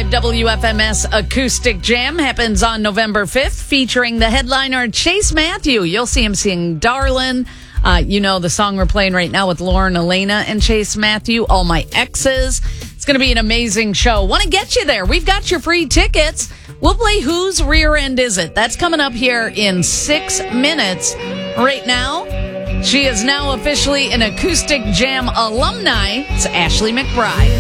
WFMS Acoustic Jam happens on November 5th, featuring the headliner Chase Matthew. You'll see him sing Darlin'. You know the song we're playing right now with Lauren Elena and Chase Matthew, All My Exes. It's going to be an amazing show. Want to get you there. We've got your free tickets. We'll play Whose Rear End Is It? That's coming up here in 6 minutes. Right now, she is now officially an Acoustic Jam alumni. It's Ashley McBride.